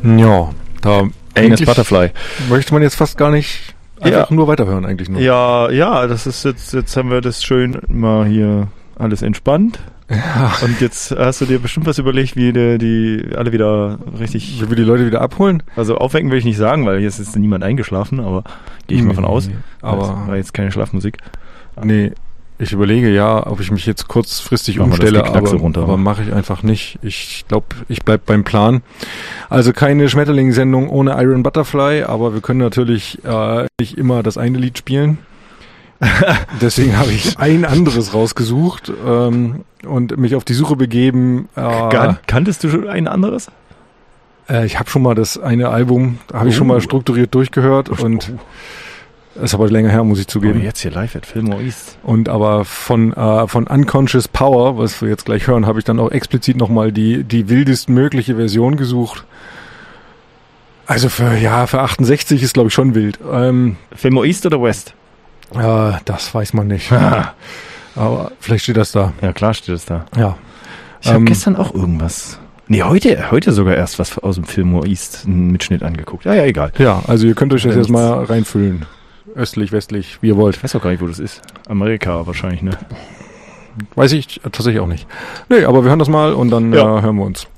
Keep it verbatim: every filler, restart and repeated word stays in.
Ja, da Agnes Butterfly. Möchte man jetzt fast gar nicht einfach ja. nur weiterhören eigentlich nur. Ja, ja, das ist jetzt, jetzt haben wir das schön mal hier alles entspannt. Ja. Und jetzt hast du dir bestimmt was überlegt, wie die, die alle wieder richtig... Wie wir die Leute wieder abholen? Also aufwecken will ich nicht sagen, weil jetzt ist niemand eingeschlafen, aber gehe ich nee, mal von aus. Nee, aber das war jetzt keine Schlafmusik. Nee, ich überlege ja, ob ich mich jetzt kurzfristig Machen umstelle, aber, aber mache ich einfach nicht. Ich glaube, ich bleib beim Plan. Also keine Schmetterling-Sendung ohne Iron Butterfly, aber wir können natürlich äh, nicht immer das eine Lied spielen. Deswegen habe ich ein anderes rausgesucht ähm, und mich auf die Suche begeben. Äh, Kanntest du schon ein anderes? Äh, ich habe schon mal das eine Album, habe ich uh. schon mal strukturiert durchgehört uh. und ist aber länger her, muss ich zugeben. Oh, jetzt hier live at Fillmore East. Und aber von äh, von Unconscious Power, was wir jetzt gleich hören, habe ich dann auch explizit nochmal die die wildest mögliche Version gesucht. Also für ja für achtundsechzig ist glaube ich schon wild. Ähm, Fillmore East oder West? Äh, das weiß man nicht. Aber vielleicht steht das da. Ja, klar steht das da. Ja. Ich habe ähm, gestern auch irgendwas. Nee, heute, heute sogar erst was aus dem Fillmore East, einen Mitschnitt angeguckt. Ja, ja, egal. Ja, also ihr könnt euch das jetzt mal reinfüllen. Östlich, westlich, wie ihr wollt. Ich weiß auch gar nicht, wo das ist. Amerika wahrscheinlich, ne? Weiß ich tatsächlich auch nicht. Nee, aber wir hören das mal und dann ja. äh, hören wir uns.